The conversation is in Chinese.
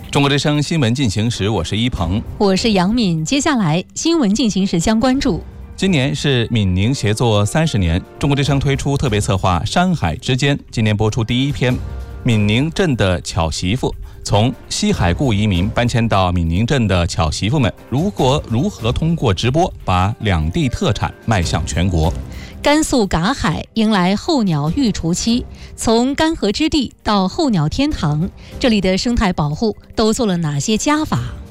中国之声新闻进行时，我是一鹏， 我是杨敏。接下来新闻进行时将关注， 今年是闽宁协作30年，中国之声推出特别策划《山海之间》，今年播出第一篇，闽宁镇的巧媳妇。从西海固移民搬迁到闽宁镇的巧媳妇们，如何通过直播把两地特产迈向全国？ 甘肃嘎海迎来候鸟育雏期，从干涸之地到候鸟天堂，这里的生态保护都做了哪些加法？